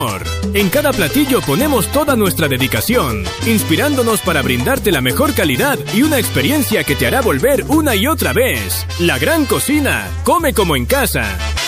En cada platillo ponemos toda nuestra dedicación, inspirándonos para brindarte la mejor calidad y una experiencia que te hará volver una y otra vez. La Gran Cocina, come como en casa.